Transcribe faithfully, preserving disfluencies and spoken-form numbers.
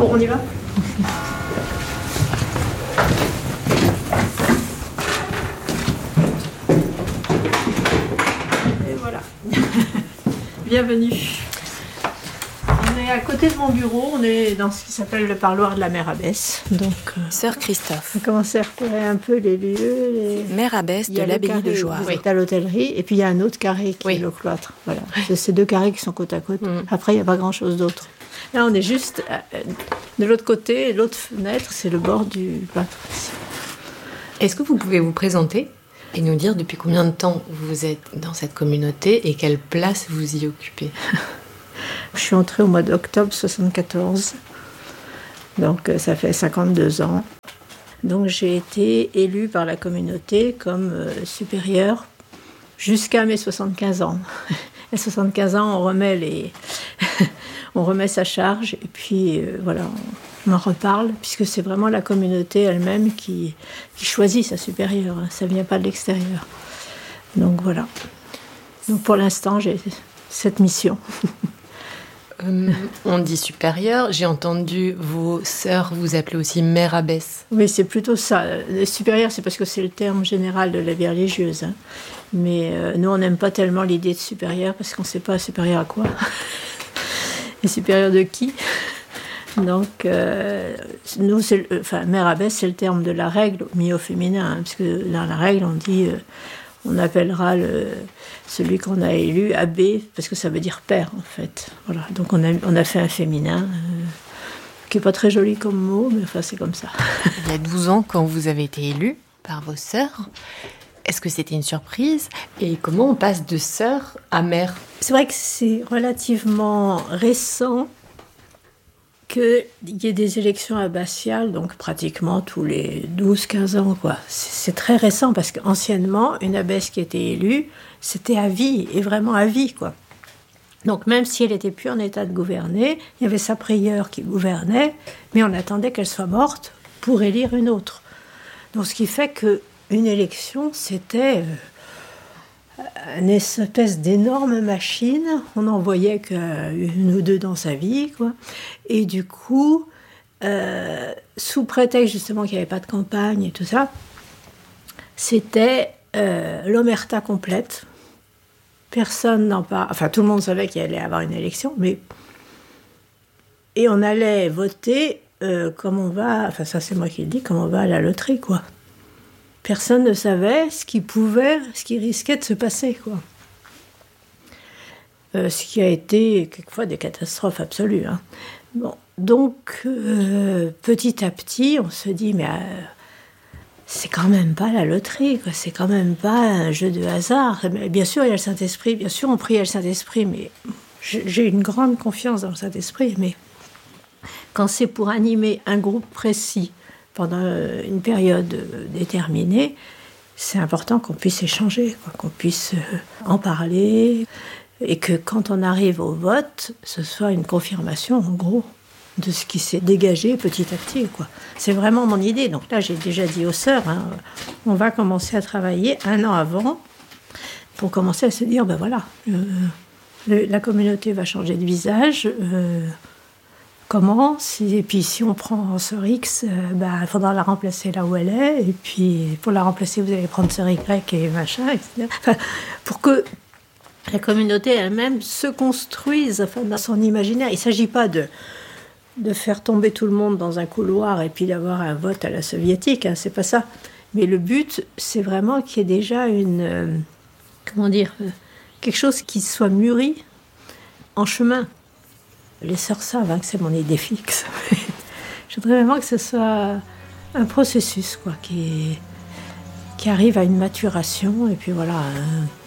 Bon, on y va ? Et voilà. Bienvenue. On est à côté de mon bureau, on est dans ce qui s'appelle le parloir de la mère abbesse. Donc, euh, Sœur Christophe. on commence à repérer un peu les lieux. Les... Mère abbesse de l'abbaye de Joire. Oui, à l'hôtellerie, et puis il y a un autre carré qui oui. est le cloître. Voilà. C'est ces deux carrés qui sont côte à côte. Mm. Après, il n'y a pas grand-chose d'autre. Là, on est juste euh, de l'autre côté, l'autre fenêtre, c'est le bord du cloître. Est-ce que vous pouvez vous présenter et nous dire depuis combien de temps vous êtes dans cette communauté et quelle place vous y occupez ? Je suis entrée au mois d'octobre soixante-quatorze, donc ça fait cinquante-deux ans. Donc j'ai été élue par la communauté comme euh, supérieure jusqu'à mes soixante-quinze ans. À soixante-quinze ans, on remet, les... on remet sa charge et puis euh, voilà, on en reparle, puisque c'est vraiment la communauté elle-même qui, qui choisit sa supérieure, hein. Ça ne vient pas de l'extérieur. Donc voilà. Donc pour l'instant, j'ai cette mission. Euh, on dit supérieure, j'ai entendu vos sœurs vous appeler aussi mère abbesse. Oui, c'est plutôt ça. Supérieure, c'est parce que c'est le terme général de la vie religieuse. Hein. Mais euh, nous, on n'aime pas tellement l'idée de supérieure parce qu'on ne sait pas supérieure à quoi. Et supérieure de qui ? Donc, euh, nous, c'est le, enfin, mère abbesse, c'est le terme de la règle mis au féminin. Hein, parce que dans la règle, on dit... Euh, on appellera le, celui qu'on a élu abbé, parce que ça veut dire père, en fait. Voilà. Donc on a, on a fait un féminin, euh, qui n'est pas très joli comme mot, mais enfin c'est comme ça. Il y a douze ans, quand vous avez été élue par vos sœurs, est-ce que c'était une surprise ? Et comment on passe de sœur à mère ? C'est vrai que c'est relativement récent qu'il y ait des élections abbatiales, donc pratiquement tous les douze quinze ans, quoi. C'est, c'est très récent, parce qu'anciennement, une abbesse qui était élue, c'était à vie, et vraiment à vie, quoi. Donc même si elle n'était plus en état de gouverner, il y avait sa prieure qui gouvernait, mais on attendait qu'elle soit morte pour élire une autre. Donc ce qui fait qu'une élection, c'était... Euh, une espèce d'énorme machine, on n'en voyait qu'une ou deux dans sa vie, quoi. Et du coup, euh, sous prétexte justement qu'il n'y avait pas de campagne et tout ça, c'était euh, l'omerta complète. Personne n'en parle, enfin tout le monde savait qu'il allait y avoir une élection, mais... Et on allait voter euh, comme on va, enfin ça c'est moi qui le dis, comme on va à la loterie, quoi. Personne ne savait ce qui pouvait, ce qui risquait de se passer, quoi. Euh, ce qui a été quelquefois des catastrophes absolues. Hein. Bon, donc, euh, petit à petit, on se dit, mais euh, c'est quand même pas la loterie, quoi. C'est quand même pas un jeu de hasard. Mais bien sûr, il y a le Saint-Esprit, bien sûr, on prie à le Saint-Esprit, mais j'ai une grande confiance dans le Saint-Esprit, mais quand c'est pour animer un groupe précis, pendant une période déterminée, c'est important qu'on puisse échanger, quoi, qu'on puisse en parler, et que quand on arrive au vote, ce soit une confirmation, en gros, de ce qui s'est dégagé petit à petit, quoi. C'est vraiment mon idée. Donc là, j'ai déjà dit aux sœurs, hein, on va commencer à travailler un an avant pour commencer à se dire, ben voilà, euh, le, la communauté va changer de visage, euh, comment, si, et puis si on prend sœur X, euh, bah, il faudra la remplacer là où elle est, et puis pour la remplacer, vous allez prendre sœur Y et machin, et cetera. Enfin, pour que la communauté elle-même se construise, enfin, dans son imaginaire. Il ne s'agit pas de, de faire tomber tout le monde dans un couloir et puis d'avoir un vote à la soviétique, hein, c'est pas ça. Mais le but, c'est vraiment qu'il y ait déjà une... Euh, comment dire euh, quelque chose qui soit mûri en chemin. Les sœurs savent hein, que c'est mon idée fixe. Je voudrais vraiment que ce soit un processus quoi, qui, qui arrive à une maturation. Et puis voilà, euh,